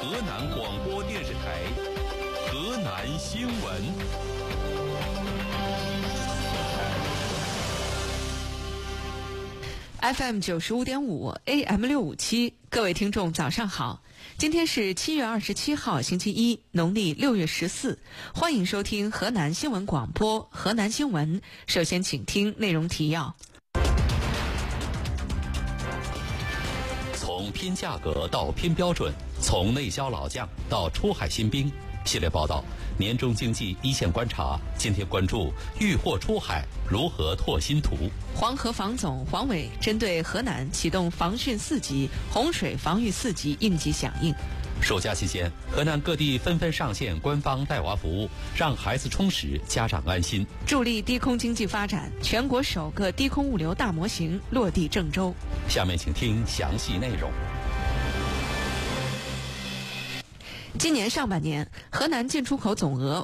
河南广播电视台河南新闻。 FM 95.5 AM 657，各位听众早上好，今天是7月27号星期一，农历6月14，欢迎收听河南新闻广播河南新闻。首先请听内容提要。 从拼价格到拼标准，从内销老将到出海新兵。系列报道，年中经济一线观察，今天关注遇祸出海如何拓新途。 黄河防总黄伟针对河南启动防汛4级、洪水防御4级应急响应。 暑假期间，河南各地纷纷上线官方带娃服务，让孩子充实，家长安心。 助力低空经济发展，全国首个低空物流大模型落地郑州。 下面请听详细内容。 今年上半年，河南进出口总额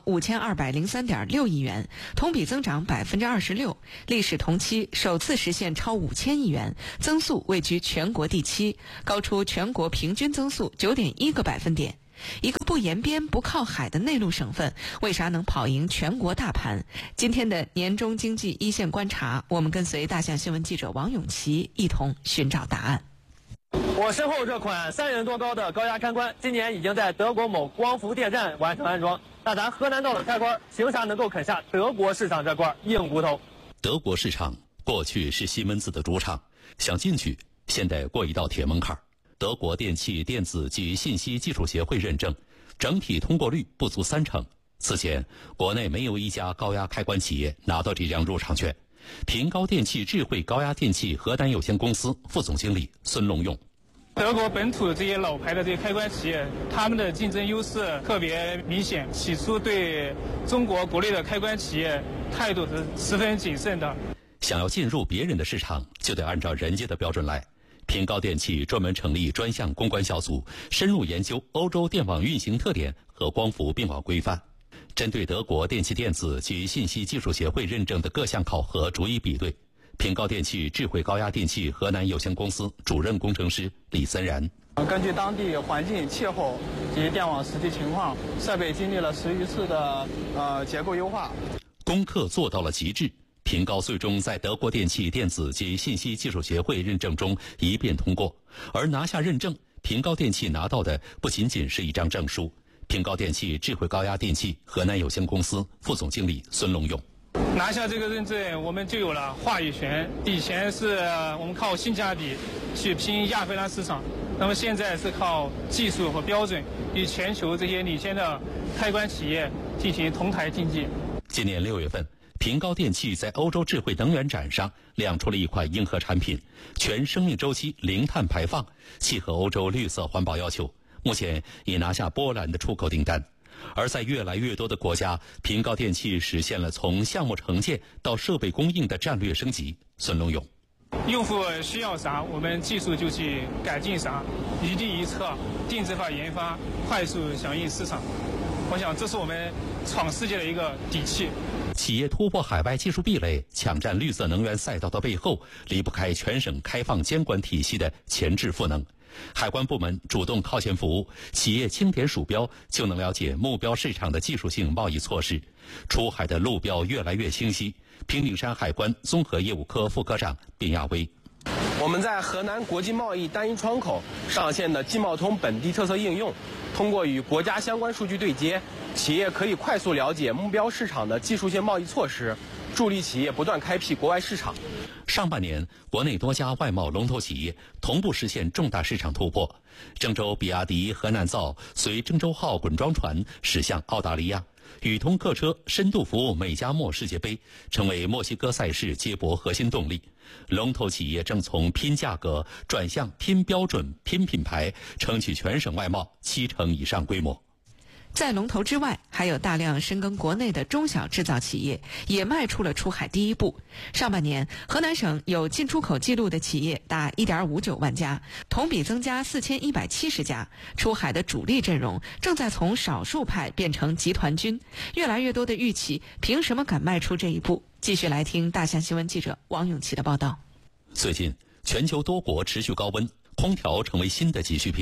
5203.6亿元，同比增长26%，历史同期首次实现超5000亿元，增速位居全国第7，高出全国平均增速9.1个百分点。一个不沿边不靠海的内陆省份，为啥能跑赢全国大盘？今天的年中经济一线观察，我们跟随大象新闻记者王永琪一同寻找答案。 我身后这款3人多高的高压开关，今年已经在德国某光伏电站完成安装。那咱河南道的开关，凭啥能够啃下德国市场这块硬骨头？ 德国市场过去是西门子的主场，想进去，现得过一道铁门槛。德国电气电子及信息技术协会认证，整体通过率不足30%。此前，国内没有一家高压开关企业拿到这张入场券。平高电气智慧高压电器河南有限公司副总经理孙龙勇： 德国本土这些老牌的这些开关企业，他们的竞争优势特别明显。起初对中国国内的开关企业态度是十分谨慎的。 想要进入别人的市场，就得按照人家的标准来。平高电气专门成立专项攻关小组，深入研究欧洲电网运行特点和光伏并网规范。针对德国电气电子及信息技术协会认证的各项考核逐一比对，平高电气智慧高压电器河南有限公司主任工程师李森然： 根据当地环境、气候及电网实际情况，设备经历了10余次的结构优化， 功课做到了极致。平高最终在德国电气电子及信息技术协会认证中一并通过，而拿下认证，平高电气拿到的不仅仅是一张证书。平高电气智慧高压电器河南有限公司副总经理孙龙勇： 拿下这个认证，我们就有了话语权。以前是我们靠性价比去拼亚非拉市场，那么现在是靠技术和标准与全球这些领先的开关企业进行同台竞技。 今年6月份，平高电气在欧洲智慧能源展上亮出了一款硬核产品，全生命周期零碳排放，契合欧洲绿色环保要求。目前已拿下波兰的出口订单，而在越来越多的国家，平高电气实现了从项目承建到设备供应的战略升级。孙龙勇： 用户需要啥，我们技术就去改进啥，一地一策，定制化研发，快速响应市场。我想这是我们闯世界的一个底气。 企业突破海外技术壁垒，抢占绿色能源赛道的背后，离不开全省开放监管体系的前置赋能。海关部门主动靠前服务，企业轻点鼠标就能了解目标市场的技术性贸易措施，出海的路标越来越清晰。平顶山海关综合业务科副科长卞亚威： 我们在河南国际贸易单一窗口上线的季贸通本地特色应用，通过与国家相关数据对接，企业可以快速了解目标市场的技术性贸易措施，助力企业不断开辟国外市场。 上半年，国内多家外贸龙头企业同步实现重大市场突破。郑州比亚迪河南造随郑州号滚装船驶向澳大利亚，宇通客车深度服务美加墨世界杯，成为墨西哥赛事接驳核心动力。龙头企业正从拼价格转向拼标准、拼品牌，撑起全省外贸70%以上规模。 在龙头之外，还有大量深耕国内的中小制造企业也迈出了出海第一步。上半年，河南省有进出口记录的企业达 1.59 万家，同比增加4170家。出海的主力阵容正在从少数派变成集团军，越来越多的预期凭什么敢迈出这一步？继续来听大象新闻记者王永琪的报道。 最近，全球多国持续高温，空调成为新的急需品。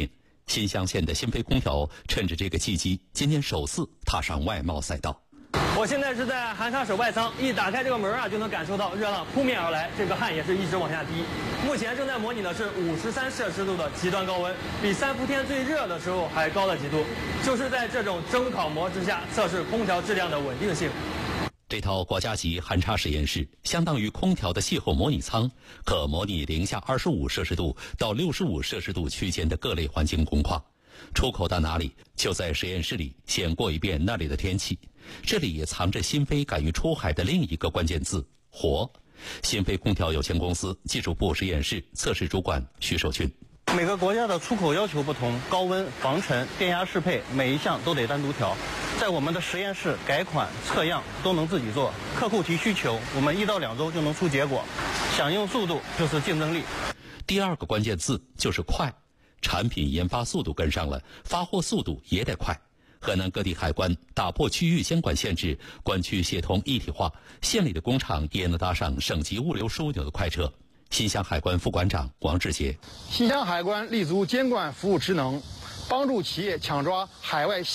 新乡县的新飞空调趁着这个契机，今年首次踏上外贸赛道。 我现在是在含沙手外舱，一打开这个门啊，就能感受到热浪扑面而来，这个汗也是一直往下滴。目前正在模拟的是53摄氏度的极端高温，比3伏天最热的时候还高了几度。就是在这种蒸烤模之下，测试空调质量的稳定性。 这套国家级寒差实验室相当于空调的气候模拟舱，可模拟零下25摄氏度到65摄氏度区间的各类环境工况。出口到哪里，就在实验室里先过一遍那里的天气。这里也藏着新飞敢于出海的另一个关键字：活。新飞空调有限公司技术部实验室测试主管徐守军。 每个国家的出口要求不同，高温、防尘、电压适配，每一项都得单独调。在我们的实验室改款、测样都能自己做，客户提需求，我们1到2周就能出结果。响应速度就是竞争力。 第二个关键字就是快，产品研发速度跟上了，发货速度也得快。河南各地海关打破区域监管限制，关区协同一体化，县里的工厂也能搭上省级物流枢纽的快车。新乡海关副馆长王志杰， 新乡海关立足监管服务职能，帮助企业抢抓海外